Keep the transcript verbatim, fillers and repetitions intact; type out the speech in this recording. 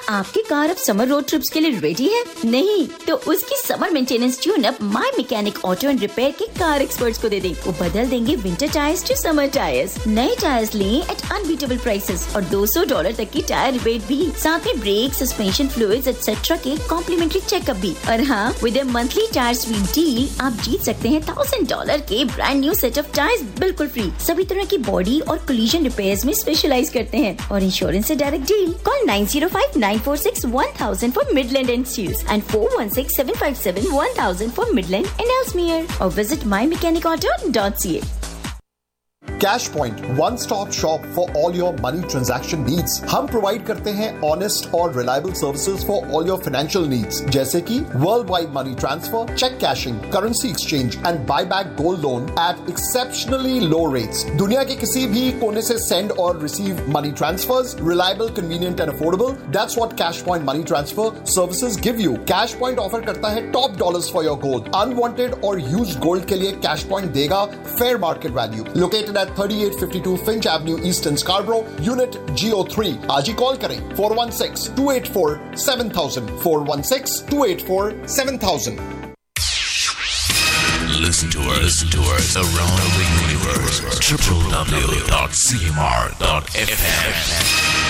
आपकी कार अब summer road trips के लिए रेडी है? नहीं तो उसकी summer maintenance tune up my mechanic auto and repair के कार एक्सपर्ट्स को दे दे। वो बदल देंगे winter tyres to summer tyres. नए टायर्स लें एट अनबीटेबल प्राइसेस और दो सौ डॉलर तक की टायर रिबेट भी, साथ में ब्रेक, सस्पेंशन फ्लूइड्स एक्सेट्रा के कॉम्प्लीमेंट्री चेकअप भी। और हाँ, with a monthly tyre SVEEP deal आप जीत सकते हैं थाउजेंड डॉलर के brand new set of tyres बिल्कुल फ्री। सभी तरह की बॉडी और कोलिजन रिपेयर्स में स्पेशलाइज करते हैं और इंश्योरेंस से direct deal. Call nine zero five nine four six one thousand for Midland and steels and four one six seven five seven one thousand for Midland and एल्समियर और visit my mechanic auto dot C A. Cashpoint, one-stop shop for all your money transaction needs. हम provide करते हैं honest और reliable services for all your financial needs, जैसे कि world wide money transfer, check caching, currency exchange and buy back gold loan eight exceptionally low rates. दुनिया के किसी भी कोने से सेंड और receive money transverse, reliable, convenient and affordable. That's what Cashpoint money transfer services give you. Cashpoint offer करता है top dollars for your gold. Unwanted और यूज्ड गोल्ड के लिए Cashpoint देगा fair market value. Located at thirty-eight fifty-two Finch Avenue East in Scarborough, Unit G O three. आज ही call करें four one six, two eight four, seven thousand, four one six, two eight four, seven thousand. Listen to us, listen to us around the universe. w w w dot c m r dot f m